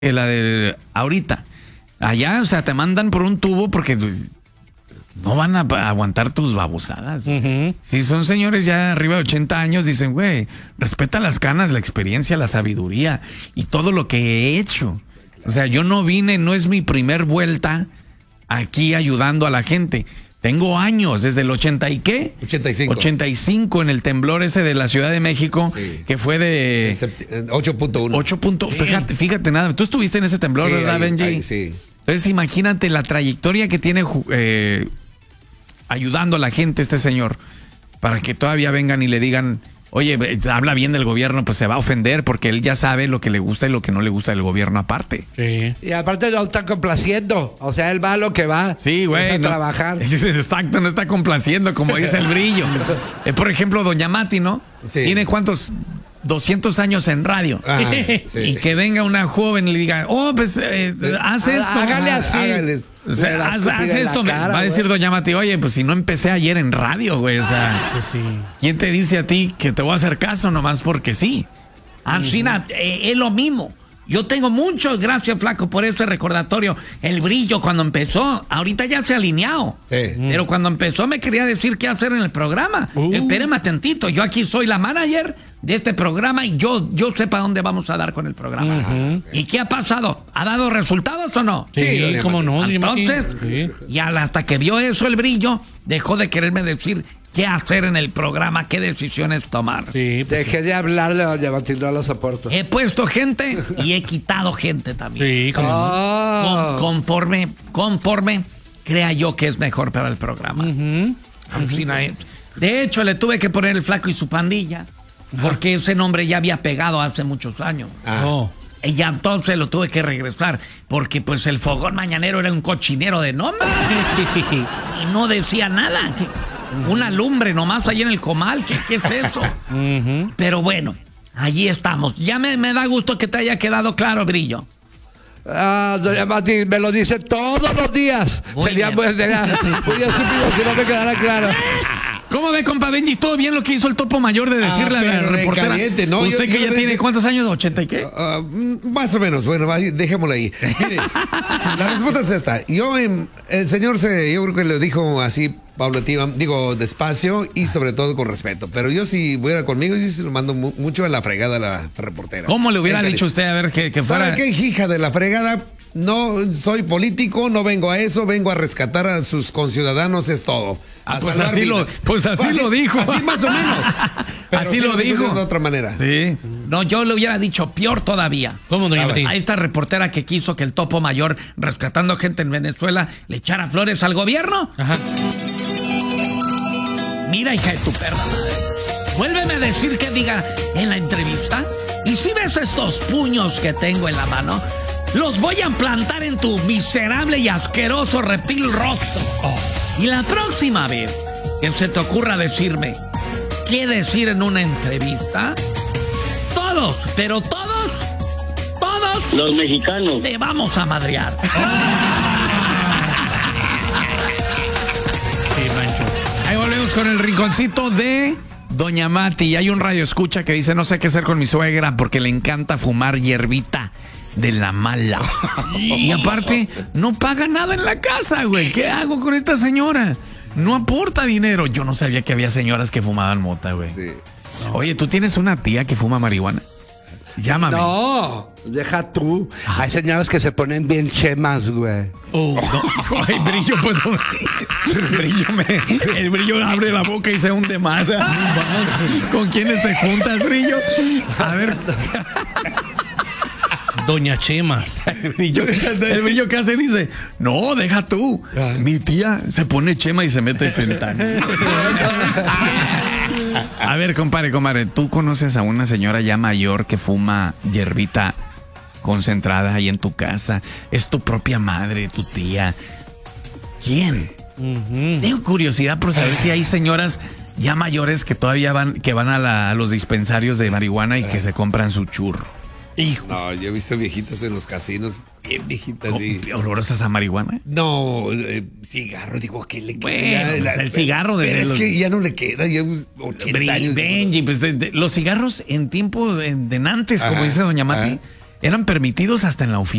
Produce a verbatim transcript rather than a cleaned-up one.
la de ahorita. Allá, o sea, te mandan por un tubo porque no van a aguantar tus babosadas. Uh-huh. Si son señores ya arriba de ochenta años, dicen, güey, respeta las canas, la experiencia, la sabiduría y todo lo que he hecho. O sea, yo no vine, no es mi primer vuelta aquí ayudando a la gente. Tengo años, desde el ochenta y qué? ochenta y cinco. ochenta y cinco en el temblor ese de la Ciudad de México, sí, que fue de ocho punto uno. ocho. Fíjate, fíjate nada. Tú estuviste en ese temblor, sí, ¿verdad, ahí, Benji? Ahí, sí. Entonces, imagínate la trayectoria que tiene eh, ayudando a la gente este señor, para que todavía vengan y le digan, oye, habla bien del gobierno, pues se va a ofender porque él ya sabe lo que le gusta y lo que no le gusta del gobierno aparte. Sí. Y aparte lo está complaciendo. O sea, él va a lo que va. Sí, güey. A no, trabajar. Exacto, no está complaciendo, como dice el Brillo. Eh, por ejemplo, doña Mati, ¿no? Sí. ¿Tiene cuántos? doscientos años en radio. Ajá, sí. Y que venga una joven y le diga, oh, pues, eh, sí, haz esto. Hágale así. Hágales. O sea, haz, haz esto. Cara, va a decir doña Mati, oye, pues si no empecé ayer en radio, güey. O sea, pues sí. ¿Quién te dice a ti que te voy a hacer caso nomás porque sí? Ancina, uh-huh. eh, es lo mismo. Yo tengo muchas gracias, Flaco, por ese recordatorio. El Brillo cuando empezó, ahorita ya se ha alineado. Sí. Pero cuando empezó me quería decir qué hacer en el programa. Uh. Espéreme atentito, yo aquí soy la manager de este programa y yo, yo sé para dónde vamos a dar con el programa. Uh-huh. ¿Y qué ha pasado? ¿Ha dado resultados o no? Sí, sí, cómo no. Entonces, sí. Y hasta que vio eso el Brillo, dejó de quererme decir qué hacer en el programa, qué decisiones tomar. Sí, pues dejé de hablar de doña Matilde, no lo soporto. He puesto gente y he quitado gente también. Sí, como oh. Con, conforme, conforme crea yo que es mejor para el programa. Uh-huh. Uh-huh. De hecho, le tuve que poner el Flaco y su pandilla, porque ese nombre ya había pegado hace muchos años. Ah. Oh. Y ya entonces lo tuve que regresar, porque pues el Fogón Mañanero era un cochinero de nombre. Y no decía nada. Una lumbre nomás ahí en el comal. ¿Qué, qué es eso? Uh-huh. Pero bueno, allí estamos. Ya me, me da gusto que te haya quedado claro, Brillo. Ah, doña Mati me lo dice todos los días. Muy sería, pues, sería muy estúpido si no me quedara claro. ¿Cómo ve, compa Benji? ¿Todo bien lo que hizo el topo mayor de decirle ah, a la reportera? Caliente, ¿no? ¿Usted yo, que yo ya tiene cuántos años? ¿ochenta y qué? Uh, uh, más o menos. Bueno, dejémoslo ahí. Mire, la respuesta es esta. Yo, el señor, se, yo creo que lo dijo así, paulativa, digo, despacio y sobre todo con respeto. Pero yo, si fuera conmigo, yo se lo mando mu mucho a la fregada a la reportera. ¿Cómo le hubiera dicho usted a ver que, que fuera? ¿Sabe qué, hija de la fregada? No soy político, no vengo a eso, vengo a rescatar a sus conciudadanos, es todo. Ah, pues, así lo, pues así pues lo así, dijo. Así más o menos. Pero así sí lo dijo. De otra manera. Sí. No, yo le hubiera dicho peor todavía. ¿Cómo, doña Martín? A esta reportera que quiso que el topo mayor, rescatando gente en Venezuela, le echara flores al gobierno. Ajá. Mira, hija de tu perra madre. Vuélveme a decir que diga en la entrevista. Y si ves estos puños que tengo en la mano, los voy a plantar en tu miserable y asqueroso reptil rostro. Oh. Y la próxima vez que se te ocurra decirme qué decir en una entrevista, todos, pero todos, todos los mexicanos te vamos a madrear. Sí, Mancho. Ahí volvemos con el rinconcito de doña Mati. Y hay un radio escucha que dice, no sé qué hacer con mi suegra porque le encanta fumar hierbita de la mala. Y aparte, no paga nada en la casa, güey. ¿Qué hago con esta señora? No aporta dinero. Yo no sabía que había señoras que fumaban mota, güey. Sí. No. Oye, ¿tú tienes una tía que fuma marihuana? Llámame. No, deja tú. Hay señoras que se ponen bien chemas, güey. Oh, no. Ay, Brillo, pues. Brillo me, el Brillo abre la boca y se hunde más. ¿Con quiénes te juntas, Brillo? A ver. Doña Chemas. El Brillo, el Brillo que hace dice, no, deja tú. Mi tía se pone chema y se mete fentanilo. A ver, compadre, compadre, ¿tú conoces a una señora ya mayor que fuma hierbita concentrada ahí en tu casa? Es tu propia madre, tu tía. ¿Quién? Uh-huh. Tengo curiosidad por saber si hay señoras ya mayores que todavía van, que van a, la, a los dispensarios de marihuana y que se compran su churro. Hijo. No, yo he visto viejitas en los casinos, bien viejitas. Y... ¿Olorosas a marihuana? No, eh, cigarro, digo, ¿qué le queda? Bueno, la, el cigarro de pero es los... que ya no le queda, ya ochenta años. Benji, pues de, de, los cigarros en tiempos de, de antes, como ah, dice doña Mati, ah. eran permitidos hasta en la oficina.